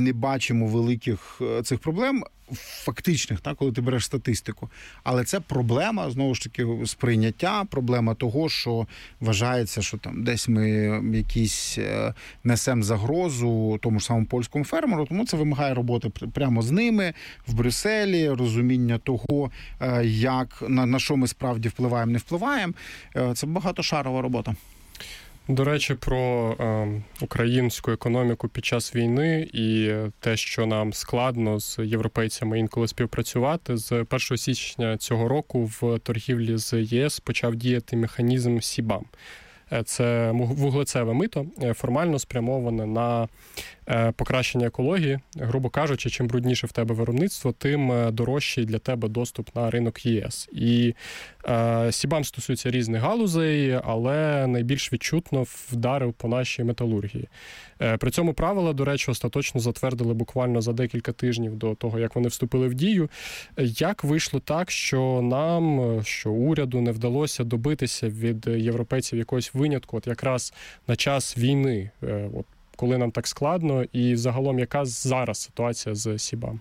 не бачимо великих цих проблем, фактичних, так, коли ти береш статистику. Але це проблема, знову ж таки, сприйняття, проблема того, що вважається, що там десь ми якісь несемо загрозу тому ж самому польському фермеру, тому це вимагає роботи прямо з ними, в Брюсселі, розуміння того, як, на що ми справді впливаємо, не впливаємо. Це багатошарова робота. До речі, про українську економіку під час війни і те, що нам складно з європейцями інколи співпрацювати. З 1 січня цього року в торгівлі з ЄС почав діяти механізм СІБАМ. Це вуглецеве мито, формально спрямоване на покращення екології. Грубо кажучи, чим брудніше в тебе виробництво, тим дорожчий для тебе доступ на ринок ЄС. І СІБАМ стосується різних галузей, але найбільш відчутно вдарив по нашій металургії. При цьому правила, до речі, остаточно затвердили буквально за декілька тижнів до того, як вони вступили в дію. Як вийшло так, що нам, що уряду не вдалося добитися від європейців якогось винятку, от якраз на час війни, от коли нам так складно, і загалом яка зараз ситуація з СІБАМ?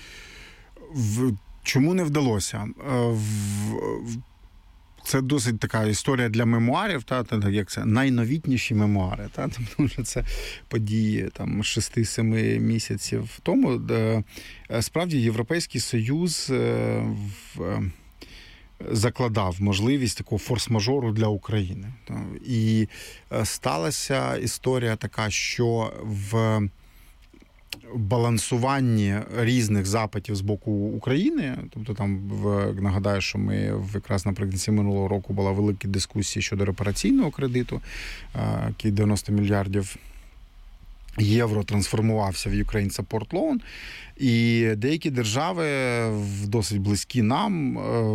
Чому не вдалося? Це досить така історія для мемуарів, як це найновітніші мемуари, тому що це події там 6-7 місяців тому. Справді Європейський Союз закладав можливість такого форс-мажору для України. І сталася історія така, що в балансуванні різних запитів з боку України, тобто там, нагадаю, що ми якраз наприкінці минулого року була велика дискусія щодо репараційного кредиту, який 90 мільярдів євро трансформувався в Ukraine Support Loan, і деякі держави, досить близькі нам,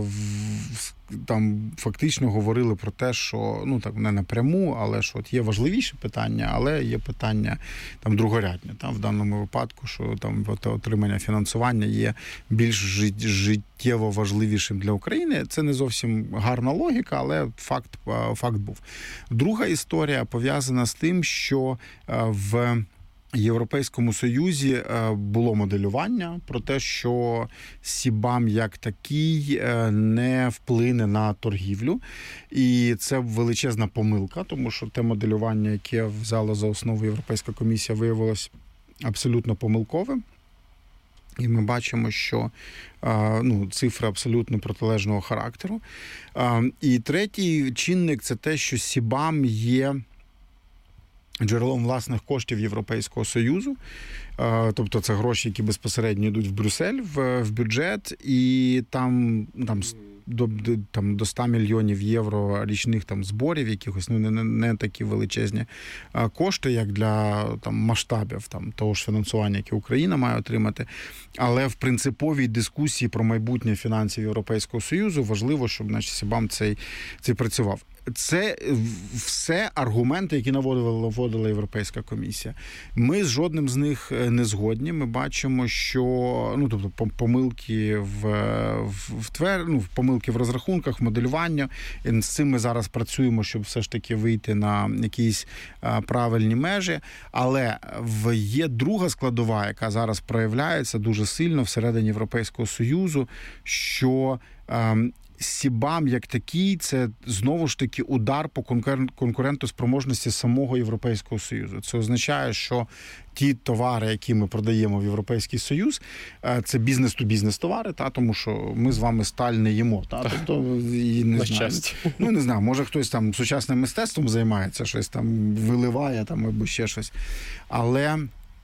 там фактично говорили про те, що, ну так, не напряму, але що от є важливіші питання, але є питання там другорядні. Там в даному випадку, що там отримання фінансування є більш життєво важливішим для України. Це не зовсім гарна логіка, але факт був. Друга історія пов'язана з тим, що в Європейському Союзі було моделювання про те, що СІБАМ як такий не вплине на торгівлю. І це величезна помилка, тому що те моделювання, яке взяла за основу Європейська комісія, виявилось абсолютно помилковим. І ми бачимо, що цифри абсолютно протилежного характеру. І третій чинник – це те, що СІБАМ є джерелом власних коштів Європейського Союзу, тобто це гроші, які безпосередньо йдуть в Брюссель, в бюджет, і там до 100 мільйонів євро річних там зборів якихось, не такі величезні кошти, як для там масштабів там того ж фінансування, яке Україна має отримати. Але в принциповій дискусії про майбутнє фінансів Європейського Союзу важливо, щоб СІБАМ цей працював. Це все аргументи, які наводила Європейська комісія. Ми з жодним з них не згодні. Ми бачимо, що помилки помилки в розрахунках, в моделюванні. І з цим ми зараз працюємо, щоб все ж таки вийти на якісь правильні межі. Але є друга складова, яка зараз проявляється дуже сильно всередині Європейського Союзу, що СІБАМ як такий – це знову ж таки удар по конкурентоспроможності самого Європейського Союзу. Це означає, що ті товари, які ми продаємо в Європейський Союз, це бізнес-ту-бізнес товари, тому що ми з вами сталь не їмо. Тобто, не знаю, може хтось там сучасним мистецтвом займається, щось там виливає там, або ще щось. Але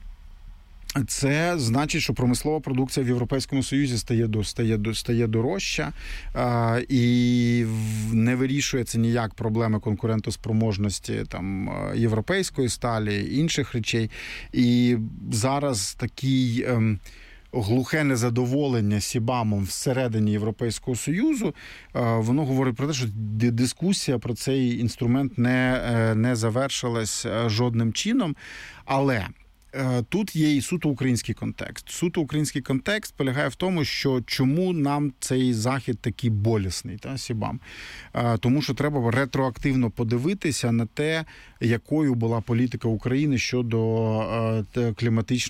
це значить, що промислова продукція в Європейському Союзі стає дорожча, і не вирішується ніяк проблеми конкурентоспроможності там європейської сталі, інших речей. І зараз такий глухе незадоволення СІБАМом всередині Європейського Союзу, воно говорить про те, що дискусія про цей інструмент не завершилась жодним чином. Але тут є і суто український контекст. Суто український контекст полягає в тому, що чому нам цей захід такий болісний, СІБАМ. Тому що треба ретроактивно подивитися на те, якою була політика України щодо кліматичної